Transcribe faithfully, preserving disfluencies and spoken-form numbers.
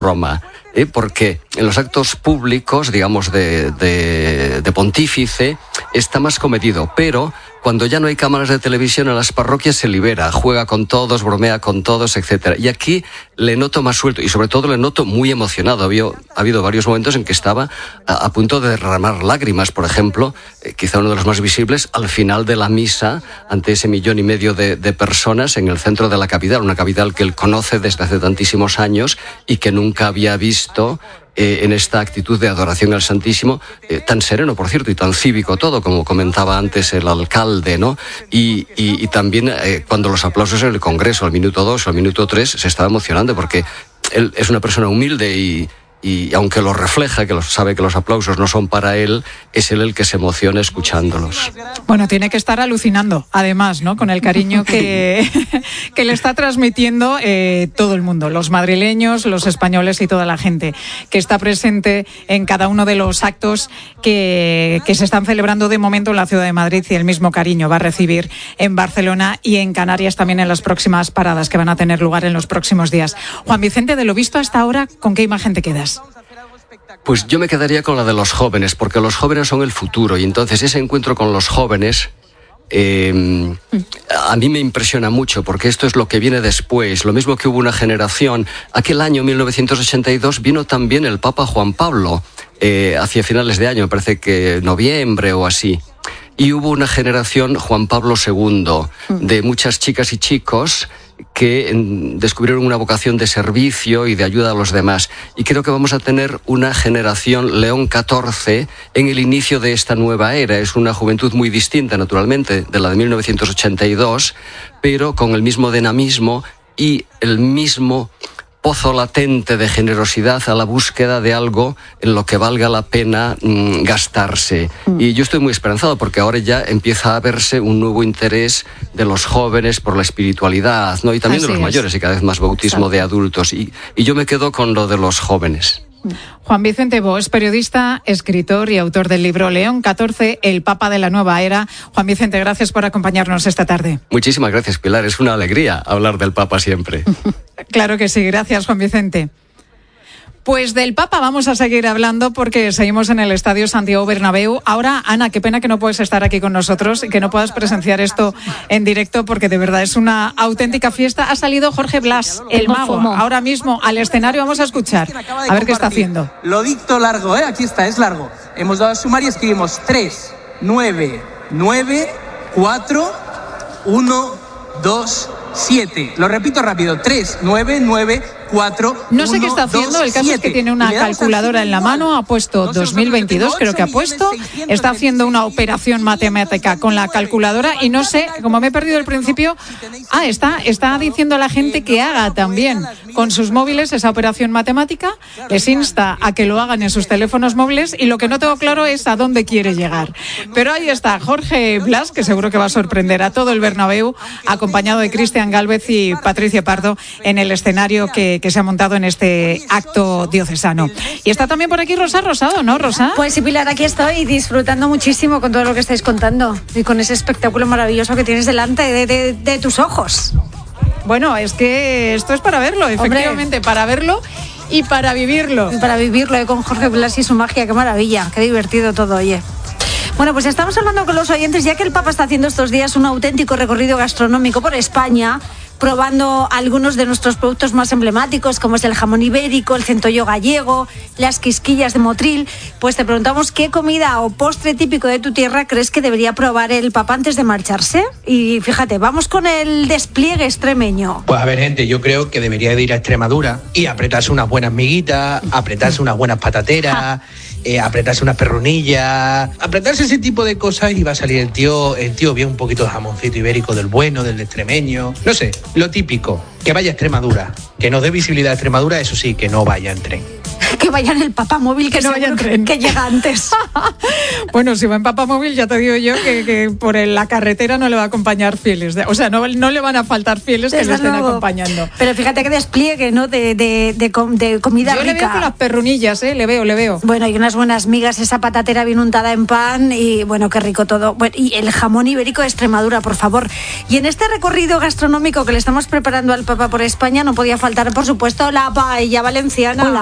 Roma, ¿eh? Porque en los actos públicos, digamos, de, de, de pontífice, está más comedido, pero cuando ya no hay cámaras de televisión en las parroquias se libera, juega con todos, bromea con todos, etcétera. Y aquí le noto más suelto y sobre todo le noto muy emocionado. Había, ha habido varios momentos en que estaba a, a punto de derramar lágrimas, por ejemplo, eh, quizá uno de los más visibles, al final de la misa, ante ese millón y medio de, de personas en el centro de la capital, una capital que él conoce desde hace tantísimos años y que nunca había visto Eh, en esta actitud de adoración al Santísimo, eh, tan sereno, por cierto, y tan cívico todo, como comentaba antes el alcalde, ¿no? Y, y, y también eh, cuando los aplausos en el Congreso, al minuto dos o al minuto tres, se estaba emocionando, porque él es una persona humilde y, y aunque lo refleja, que lo, sabe que los aplausos no son para él, es él el que se emociona escuchándolos. Bueno, tiene que estar alucinando, además, ¿no? Con el cariño que, que le está transmitiendo eh, todo el mundo, los madrileños, los españoles y toda la gente que está presente en cada uno de los actos que, que se están celebrando de momento en la ciudad de Madrid, y el mismo cariño va a recibir en Barcelona y en Canarias también en las próximas paradas que van a tener lugar en los próximos días. Juan Vicente, de lo visto hasta ahora, ¿con qué imagen te quedas? Pues yo me quedaría con la de los jóvenes, porque los jóvenes son el futuro, y entonces ese encuentro con los jóvenes eh, a mí me impresiona mucho, porque esto es lo que viene después. Lo mismo que hubo una generación, aquel año mil novecientos ochenta y dos vino también el Papa Juan Pablo, eh, hacia finales de año, me parece que noviembre o así. Y hubo una generación Juan Pablo segundo, de muchas chicas y chicos que descubrieron una vocación de servicio y de ayuda a los demás. Y creo que vamos a tener una generación León catorce en el inicio de esta nueva era. Es una juventud muy distinta, naturalmente, de la de mil novecientos ochenta y dos, pero con el mismo dinamismo y el mismo pozo latente de generosidad a la búsqueda de algo en lo que valga la pena mmm, gastarse. Mm. Y yo estoy muy esperanzado, porque ahora ya empieza a verse un nuevo interés de los jóvenes por la espiritualidad, ¿no? Y también Así de los es. mayores, y cada vez más bautismo Exacto. de adultos. Y, y yo me quedo con lo de los jóvenes. Juan Vicente Bo es periodista, escritor y autor del libro León catorce, el Papa de la Nueva Era. Juan Vicente, gracias por acompañarnos esta tarde. Muchísimas gracias, Pilar. Es una alegría hablar del Papa siempre. Claro que sí. Gracias, Juan Vicente. Pues del Papa vamos a seguir hablando, porque seguimos en el Estadio Santiago Bernabéu. Ahora, Ana, qué pena que no puedes estar aquí con nosotros y que no puedas presenciar esto en directo, porque de verdad es una auténtica fiesta. Ha salido Jorge Blas, el mago, ahora mismo al escenario. Vamos a escuchar, a ver qué está haciendo. Lo dicto largo, ¿eh? Aquí está, es largo. Hemos dado a sumar y escribimos tres, nueve, nueve, cuatro, uno, dos, siete. Lo repito rápido, tres, nueve, nueve, cuatro, No sé qué está haciendo, el caso es que tiene una calculadora en la mano, ha puesto dos mil veintidós, creo que ha puesto, está haciendo una operación matemática con la calculadora y no sé, como me he perdido el principio, ah, está, está diciendo a la gente que haga también con sus móviles esa operación matemática, les insta a que lo hagan en sus teléfonos móviles, y lo que no tengo claro es a dónde quiere llegar. Pero ahí está Jorge Blas, que seguro que va a sorprender a todo el Bernabéu, acompañado de Cristian Gálvez y Patricia Pardo en el escenario que que se ha montado en este acto diocesano. Y está también por aquí Rosa Rosado, ¿no, Rosa? Pues sí, Pilar, aquí estoy disfrutando muchísimo con todo lo que estáis contando y con ese espectáculo maravilloso que tienes delante de, de, de tus ojos. Bueno, es que esto es para verlo, efectivamente, Hombre. para verlo y para vivirlo. Y para vivirlo, eh, con Jorge Blas y su magia, qué maravilla, qué divertido todo, oye. Bueno, pues estamos hablando con los oyentes, ya que el Papa está haciendo estos días un auténtico recorrido gastronómico por España, probando algunos de nuestros productos más emblemáticos, como es el jamón ibérico, el centollo gallego, las quisquillas de Motril. Pues te preguntamos qué comida o postre típico de tu tierra crees que debería probar el Papa antes de marcharse. Y fíjate, vamos con el despliegue extremeño. Pues a ver, gente, yo creo que debería de ir a Extremadura y apretarse unas buenas miguitas, apretarse unas buenas patateras, eh, apretarse unas perronillas, apretarse ese tipo de cosas, y va a salir el tío, el tío bien un poquito de jamoncito ibérico del bueno, del extremeño, no sé. Lo típico, que vaya a Extremadura, que nos dé visibilidad a Extremadura, eso sí, que no vaya en tren. Que vaya en el papamóvil, que, que no vaya en tren. Que llega antes. Bueno, si va en papamóvil, ya te digo yo que, que por la carretera no le va a acompañar fieles. O sea, no, no le van a faltar fieles que le estén luego acompañando. Pero fíjate que despliegue, ¿no? De, de, de, de comida yo rica. Yo le veo con las perrunillas, ¿eh? Le veo, le veo. Bueno, y unas buenas migas, esa patatera bien untada en pan y, bueno, qué rico todo. Bueno, y el jamón ibérico de Extremadura, por favor. Y en este recorrido gastronómico que le estamos preparando al Papa por España no podía faltar, por supuesto, la paella valenciana. Hola.